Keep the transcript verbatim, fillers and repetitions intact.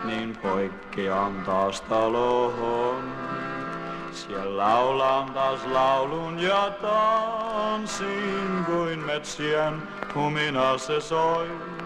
niin poikkean taas talohon. Siellä laulan taas laulun ja tanssin, kuin metsien humina se soi.